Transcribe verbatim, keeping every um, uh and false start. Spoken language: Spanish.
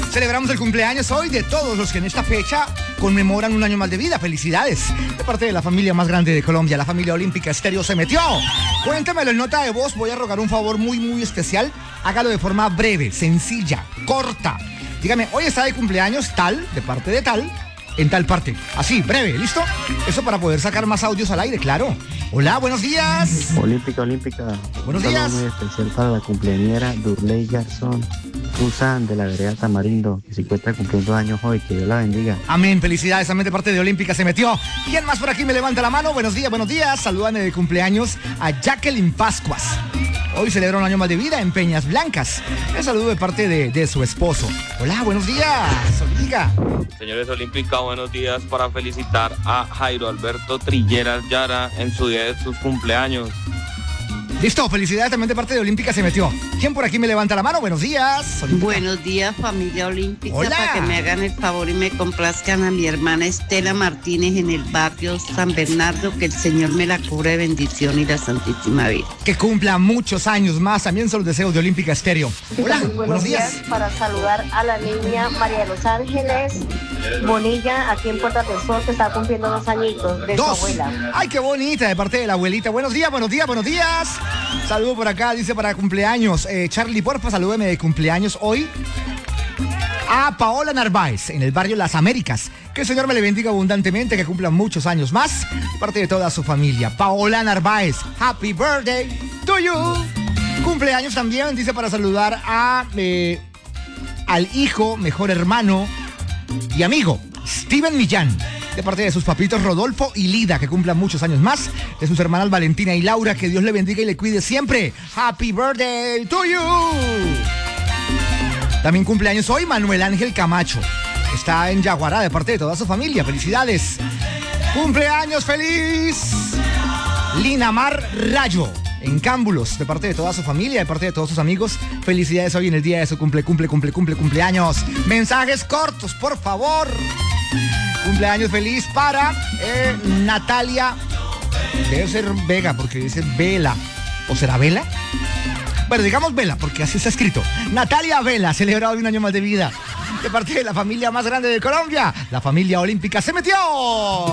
Celebramos el cumpleaños hoy de todos los que en esta fecha conmemoran un año más de vida. Felicidades. De parte de la familia más grande de Colombia, la familia Olímpica Estéreo se metió. Cuéntamelo en nota de voz. Voy a rogar un favor muy, muy especial. Hágalo de forma breve, sencilla, corta. Dígame, hoy está de cumpleaños tal, de parte de tal, en tal parte. Así, breve, ¿listo? Eso para poder sacar más audios al aire, claro. Hola, buenos días. Olímpica, Olímpica. Buenos días. Un saludo muy especial para la cumpleañera Durley Garzón Susan de la vereda Tamarindo, que se encuentra cumpliendo años hoy. Que Dios la bendiga. Amén, felicidades también de parte de Olímpica se metió. ¿Quién más por aquí me levanta la mano? Buenos días, buenos días. Saludan de cumpleaños a Jacqueline Pascuas. Hoy celebra un año más de vida en Peñas Blancas. Un saludo de parte de, de su esposo. Hola, buenos días, Olímpica. Señores Olímpica, buenos días para felicitar a Jairo Alberto Trilleras Yara en su día de sus cumpleaños. Listo, felicidades también de parte de Olímpica se metió. ¿Quién por aquí me levanta la mano? Buenos días, Olímpica. Buenos días, familia Olímpica. Hola. Para que me hagan el favor y me complazcan a mi hermana Estela Martínez en el barrio San Bernardo, que el Señor me la cubre de bendición y la Santísima Virgen. Que cumpla muchos años más. También son los deseos de Olímpica Estéreo. Hola, buenos, buenos días. días. Para saludar a la niña María de los Ángeles Bonilla, aquí en Puerta del Sol, que está cumpliendo dos añitos, de Dos. su abuela. Ay, qué bonita, de parte de la abuelita. Buenos días, buenos días, buenos días. Saludo por acá, dice para cumpleaños. Eh, Charlie, porfa, salúdeme de cumpleaños hoy a Paola Narváez, en el barrio Las Américas. Que el Señor me le bendiga abundantemente, que cumpla muchos años más. Parte de toda su familia. Paola Narváez, happy birthday to you. Cumpleaños también, dice para saludar a eh, al hijo, mejor hermano y amigo, Steven Millán. De parte de sus papitos Rodolfo y Lida, que cumplan muchos años más. De sus hermanas Valentina y Laura, que Dios le bendiga y le cuide siempre. Happy birthday to you. También cumpleaños hoy Manuel Ángel Camacho. Está en Yaguará, de parte de toda su familia. Felicidades. Cumpleaños feliz Lina Mar Rayo, en Cámbulos, de parte de toda su familia, de parte de todos sus amigos. Felicidades hoy en el día de su cumple, cumple, cumple, cumple, cumpleaños. Mensajes cortos, por favor. Cumpleaños feliz para eh, Natalia. Debe ser Vega, porque dice Vela. ¿O será Vela? Bueno, digamos Vela, porque así está escrito. Natalia Vela celebra hoy un año más de vida. De parte de la familia más grande de Colombia, la familia Olímpica se metió.